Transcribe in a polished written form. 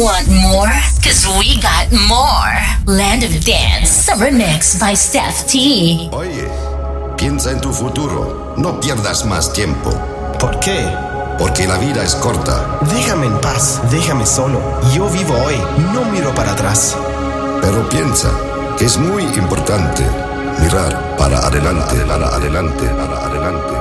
Want more? Cause we got more. Land of Dance, a remix by Steph T. Oye, piensa en tu futuro. No pierdas más tiempo. ¿Por qué? Porque la vida es corta. Déjame en paz, déjame solo. Yo vivo hoy, no miro para atrás. Pero piensa que es muy importante mirar para adelante, para adelante, para adelante.